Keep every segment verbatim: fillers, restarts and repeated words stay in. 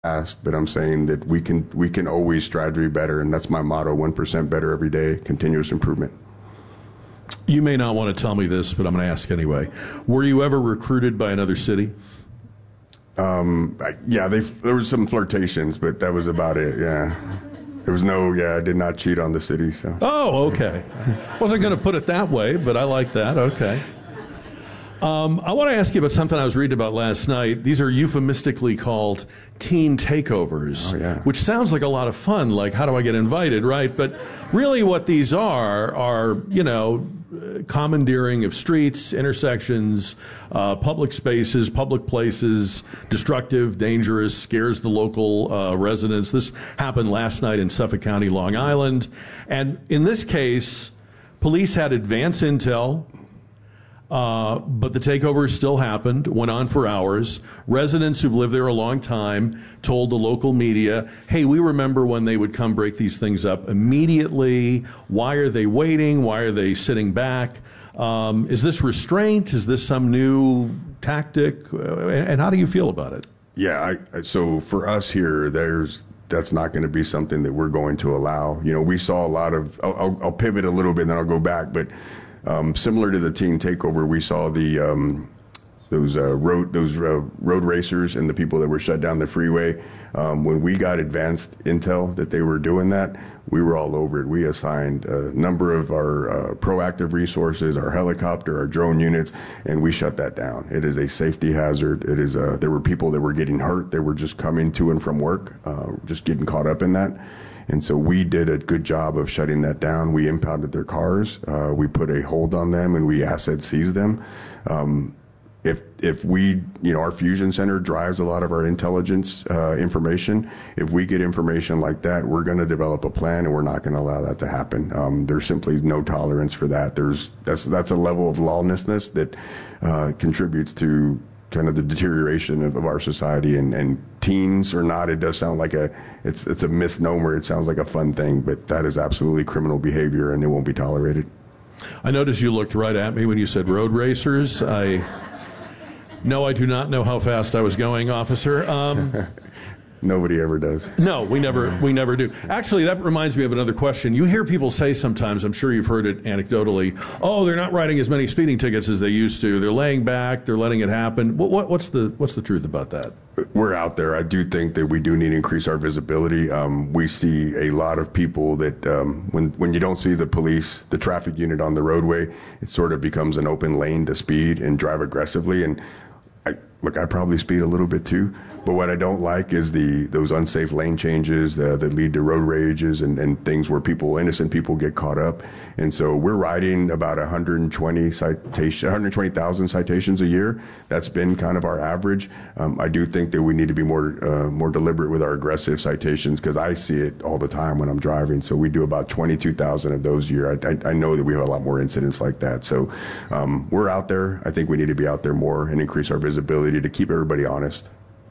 past, but I'm saying that we can we can always strive to be better, and that's my motto: one percent better every day, continuous improvement. You may not want to tell me this, but I'm going to ask anyway. Were you ever recruited by another city? Um, I, yeah, they, there was some flirtations, but that was about it. Yeah, there was no. Yeah, I did not cheat on the city. So. Oh, okay. Wasn't going to put it that way, but I like that. Okay. Um, I want to ask you about something I was reading about last night. These are euphemistically called teen takeovers, oh, yeah. which sounds like a lot of fun, like how do I get invited, right? But really what these are are, you know, commandeering of streets, intersections, uh, public spaces, public places, destructive, dangerous, scares the local uh, residents. This happened last night in Suffolk County, Long Island. And in this case, police had advance intel. Uh, but the takeover still happened, went on for hours. Residents who've lived there a long time told the local media, hey, we remember when they would come break these things up immediately. Why are they waiting? Why are they sitting back? Um, is this restraint? Is this some new tactic? Uh, and how do you feel about it? Yeah, I, so for us here, there's that's not going to be something that we're going to allow. You know, we saw a lot of, I'll, I'll, I'll pivot a little bit and then I'll go back, but Um, similar to the teen takeover, we saw the um, those uh, road those uh, road racers and the people that were shut down the freeway. Um, when we got advanced intel that they were doing that, we were all over it. We assigned a number of our uh, proactive resources, our helicopter, our drone units, and we shut that down. It is a safety hazard. It is a, there were people that were getting hurt. They were just coming to and from work, uh, just getting caught up in that. And so we did a good job of shutting that down. We impounded their cars. Uh, we put a hold on them, and we asset seized them. Um, if if we, you know, our fusion center drives a lot of our intelligence uh, information. If we get information like that, we're going to develop a plan, and we're not going to allow that to happen. Um, there's simply no tolerance for that. There's that's that's a level of lawlessness that uh, contributes to kind of the deterioration of, of our society. And, and teens or not, it does sound like a, it's it's a misnomer. It sounds like a fun thing, but that is absolutely criminal behavior, and it won't be tolerated. I noticed you looked right at me when you said road racers. I, no, I do not know how fast I was going, officer. Um, Nobody ever does. No, we never we never do. Actually, that reminds me of another question. You hear people say sometimes, I'm sure you've heard it anecdotally, oh, they're not writing as many speeding tickets as they used to. They're laying back. They're letting it happen. What, what, what's the what's the truth about that? We're out there. I do think that we do need to increase our visibility. Um, we see a lot of people that um, when, when you don't see the police, the traffic unit on the roadway, it sort of becomes an open lane to speed and drive aggressively. And I, look, I probably speed a little bit too. But what I don't like is the those unsafe lane changes uh, that lead to road rages and, and things where people, innocent people, get caught up. And so we're writing about one hundred twenty citation, one hundred twenty thousand citations a year. That's been kind of our average. Um, I do think that we need to be more uh, more deliberate with our aggressive citations, because I see it all the time when I'm driving. So we do about twenty-two thousand of those a year. I, I, I know that we have a lot more incidents like that. So um, we're out there. I think we need to be out there more and increase our visibility to keep everybody honest.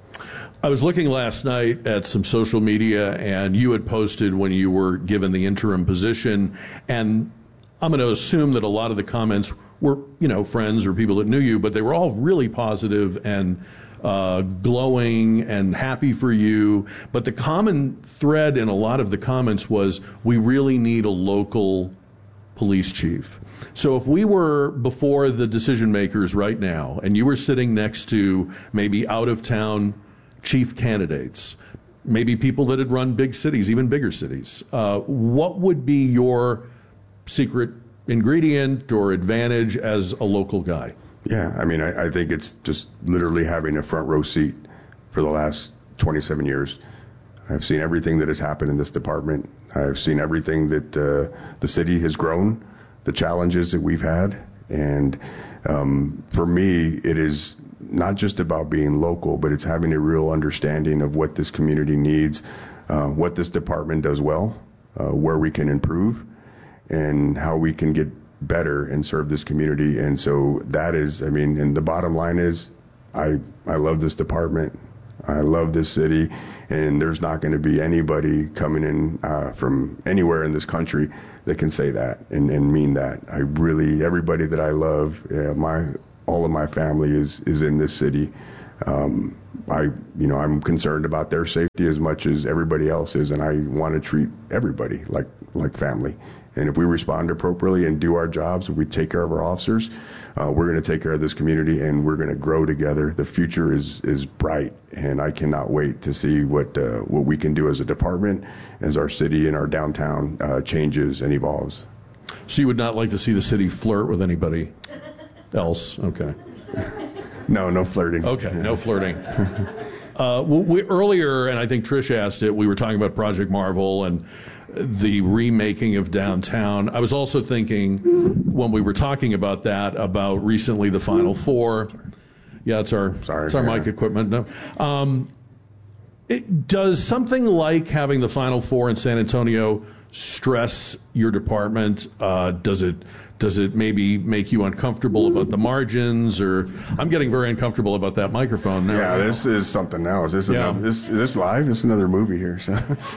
I was looking last night at some social media, and you had posted when you were given the interim position, and I'm going to assume that a lot of the comments were, you know, friends or people that knew you, but they were all really positive and uh, glowing and happy for you. But the common thread in a lot of the comments was, we really need a local police chief. So if we were before the decision makers right now, and you were sitting next to maybe out-of-town chief candidates, maybe people that had run big cities, even bigger cities, uh, what would be your secret ingredient or advantage as a local guy? Yeah, I mean, I, I think it's just literally having a front row seat for the last twenty-seven years. I've seen everything that has happened in this department. I've seen everything that uh, the city has grown, the challenges that we've had. And um, for me, it is not just about being local, but it's having a real understanding of what this community needs, uh, what this department does well, uh, where we can improve, and how we can get better and serve this community. And so that is, I mean, and the bottom line is, I, I love this department. I love this city, and there's not going to be anybody coming in uh, from anywhere in this country that can say that and, and mean that. I really, everybody that I love, uh, my all of my family is is in this city. um, I, you know, I'm concerned about their safety as much as everybody else is, and I want to treat everybody like like family. And if we respond appropriately and do our jobs, if we take care of our officers, uh, we're going to take care of this community, and we're going to grow together. The future is is bright, and I cannot wait to see what uh, what we can do as a department, as our city and our downtown uh, changes and evolves. So you would not like to see the city flirt with anybody else? Okay. No, no flirting. Okay, no flirting. Uh, we, earlier, and I think Trish asked it, we were talking about Project Marvel and the remaking of downtown. I was also thinking, when we were talking about that, about recently the Final Four. Yeah, it's our, Sorry, it's our yeah. mic equipment. No. Um, it, does something like having the Final Four in San Antonio stress your department? Uh, does it does it maybe make you uncomfortable about the margins? Or I'm getting very uncomfortable about that microphone now. Yeah, this is something else. This is Yeah. another, this is this live. This is another movie here. So.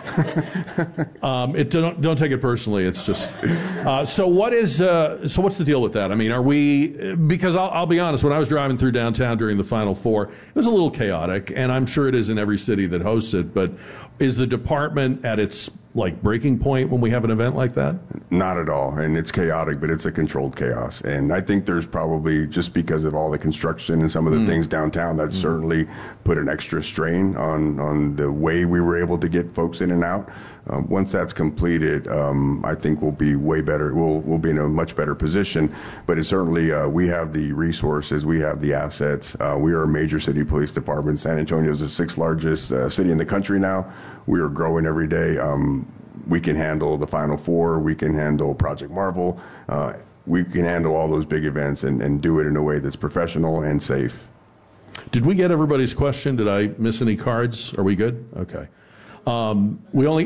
Um, it don't don't take it personally. It's just uh, so. What is uh, so? What's the deal with that? I mean, are we? Because I'll, I'll be honest. When I was driving through downtown during the Final Four, it was a little chaotic, and I'm sure it is in every city that hosts it. But is the department at its like breaking point when we have an event like that? Not at all, and it's chaotic, but it's a controlled chaos. And I think there's probably, just because of all the construction and some of the mm. things downtown, that mm. certainly put an extra strain on, on the way we were able to get folks in and out. Um, once that's completed, um, I think we'll be way better. We'll we'll be in a much better position. But it's certainly uh, we have the resources, we have the assets. Uh, we are a major city police department. San Antonio is the sixth largest uh, city in the country now. We are growing every day. Um, we can handle the Final Four. We can handle Project Marvel. Uh, we can handle all those big events and, and do it in a way that's professional and safe. Did we get everybody's question? Did I miss any cards? Are we good? Okay. Um, we only.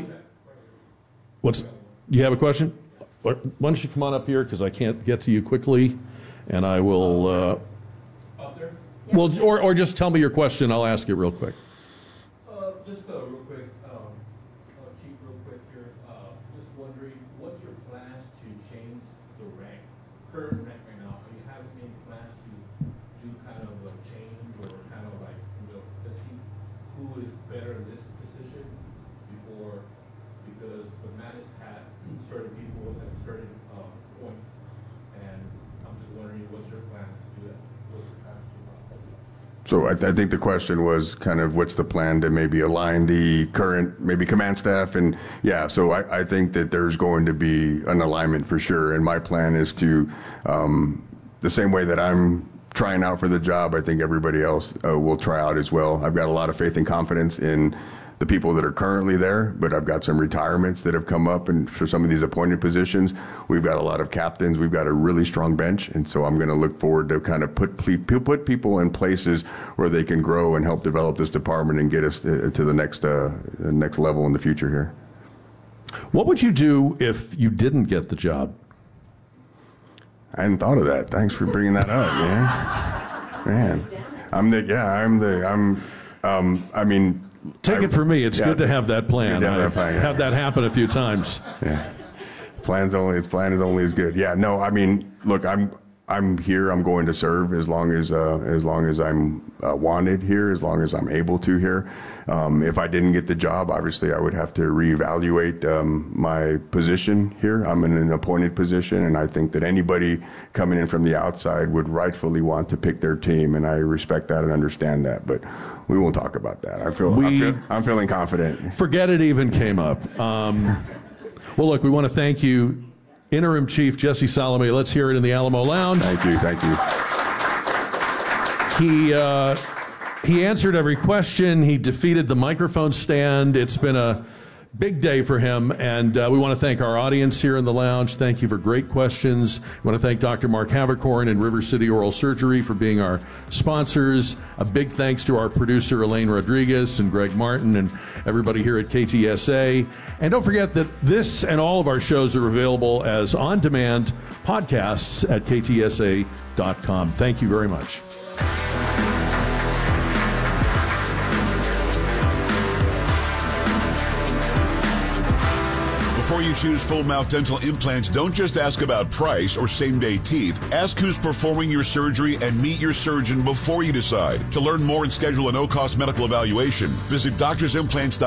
What's? You have a question? Why don't you come on up here, because I can't get to you quickly, and I will. Uh, Up there? Well, or or just tell me your question. I'll ask it real quick. Uh, just uh, real quick, um, uh, Chief, real quick here. Uh, just wondering, what's your plans to change the rank, current rank right now? Are you having any plans to do kind of a change or kind of like, you know, to see who is better in this position before? Because the man has had certain people at certain uh, points, and I'm just wondering, what's your plans to do that? What's your plans to do that? So I, th- I think the question was kind of what's the plan to maybe align the current maybe command staff, and yeah, so I, I think that there's going to be an alignment for sure, and my plan is to um, the same way that I'm trying out for the job, I think everybody else uh, will try out as well. I've got a lot of faith and confidence in the people that are currently there, but I've got some retirements that have come up, and for some of these appointed positions, we've got a lot of captains. We've got a really strong bench, and so I'm going to look forward to kind of put put people in places where they can grow and help develop this department and get us to, to the next uh, the next level in the future here. What would you do if you didn't get the job? I hadn't thought of that. Thanks for bringing that up, man. Man, I'm the yeah. I'm the I'm. Um, I mean. Take I, it from me. It's yeah, good to have that plan. Have that plan, I've yeah. had that happen a few times. Yeah, plan's only his plan is only as good. Yeah, no, I mean, look, I'm I'm here. I'm going to serve as long as uh, as long as I'm uh, wanted here, as long as I'm able to here. Um, if I didn't get the job, obviously, I would have to reevaluate um, my position here. I'm in an appointed position, and I think that anybody coming in from the outside would rightfully want to pick their team, and I respect that and understand that. But we won't talk about that. I feel, we, I feel I'm feeling confident. Forget it even came up. Um, well, look, we want to thank you, Interim Chief Jesse Salome. Let's hear it in the Alamo Lounge. Thank you, thank you. He uh, he answered every question. He defeated the microphone stand. It's been a big day for him, and uh, we want to thank our audience here in the lounge. Thank you for great questions. We want to thank Doctor Mark Havercorn and River City Oral Surgery for being our sponsors. A big thanks to our producer, Elaine Rodriguez, and Greg Martin, and everybody here at K T S A. And don't forget that this and all of our shows are available as on-demand podcasts at K T S A dot com. Thank you very much. Before Before you choose full mouth dental implants, don't just ask about price or same-day teeth. Ask who's performing your surgery and meet your surgeon before you decide. To learn more and schedule a no-cost medical evaluation, visit doctors implants dot com.